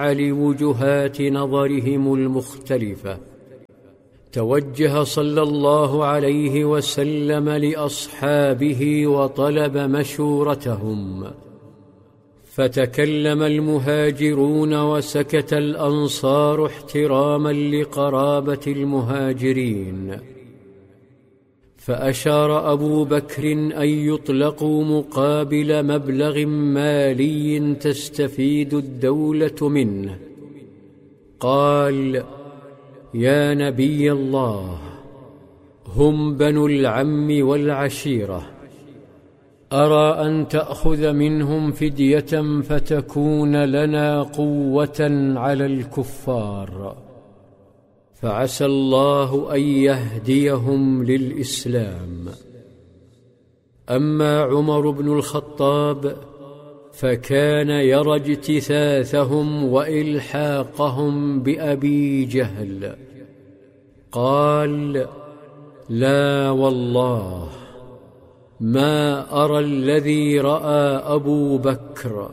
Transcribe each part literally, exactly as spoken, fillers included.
لوجهات نظرهم المختلفة. توجه صلى الله عليه وسلم لأصحابه وطلب مشورتهم، فتكلم المهاجرون وسكت الأنصار احتراما لقرابة المهاجرين، فأشار أبو بكر أن يطلقوا مقابل مبلغ مالي تستفيد الدولة منه. قال: يا نبي الله، هم بنو العم والعشيرة، أرى أن تأخذ منهم فدية فتكون لنا قوة على الكفار، فعسى الله أن يهديهم للإسلام. أما عمر بن الخطاب فكان يرى اجتثاثهم وإلحاقهم بأبي جهل. قال: لا والله، ما أرى الذي رأى أبو بكر،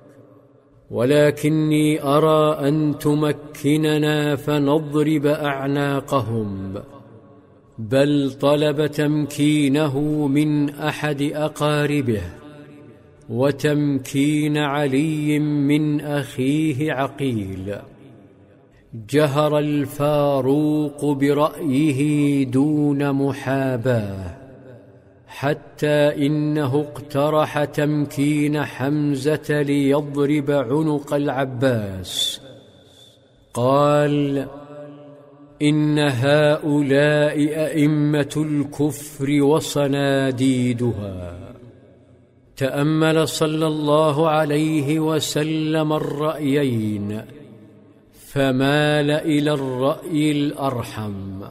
ولكني أرى أن تمكننا فنضرب أعناقهم، بل طلب تمكينه من أحد أقاربه، وتمكين علي من أخيه عقيل. جهر الفاروق برأيه دون محاباة، حتى إنه اقترح تمكين حمزة ليضرب عنق العباس. قال: إن هؤلاء أئمة الكفر وصناديدها. تأمل صلى الله عليه وسلم الرأيين، فمال إلى الرأي الأرحم،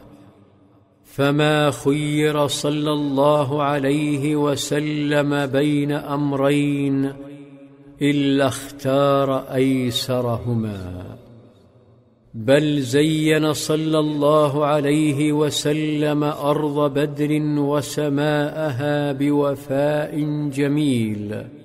فما خير صلى الله عليه وسلم بين أمرين إلا اختار أيسرهما، بل زين صلى الله عليه وسلم أرض بدر وسماءها بوفاء جميل،